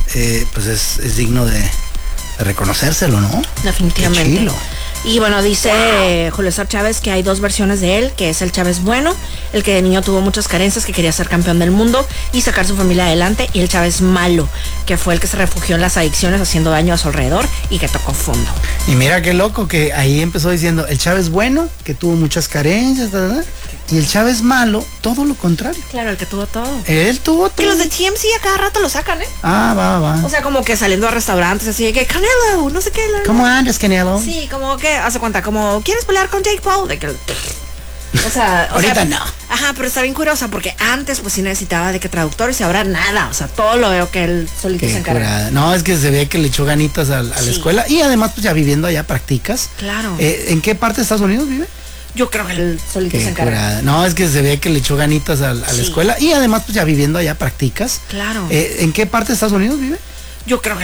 pues es digno de reconocérselo, ¿no? Definitivamente. Qué chilo. Y bueno, dice Julio César Chávez que hay dos versiones de él, que es el Chávez bueno, el que de niño tuvo muchas carencias, que quería ser campeón del mundo y sacar su familia adelante, y el Chávez malo, que fue el que se refugió en las adicciones haciendo daño a su alrededor y que tocó fondo. Y mira qué loco que ahí empezó diciendo el Chávez bueno, que tuvo muchas carencias, ¿verdad? Y el Chávez malo, todo lo contrario. Claro, el que tuvo todo. Él tuvo todo. Que los de TMZ a cada rato lo sacan, ¿eh? Ah, va. O sea, como que saliendo a restaurantes, así de que Canelo, no sé qué. ¿Cómo andas, Canelo? Sí, como que, hace cuenta, como, ¿quieres pelear con Jake Paul? De que... O sea, ahorita no. Ajá, pero está bien curiosa porque antes pues sí necesitaba de que traductores y ahora nada, o sea, todo lo veo que él solito se encarga. Curada. No, es que se ve que le echó ganitas a la escuela y además pues ya viviendo allá practicas. Claro. ¿En qué parte de Estados Unidos vive? Yo creo que él solito se encarga. Curada. No, es que se ve que le echó ganitas a la escuela y además pues ya viviendo allá practicas. Claro. ¿En qué parte de Estados Unidos vive? Yo creo que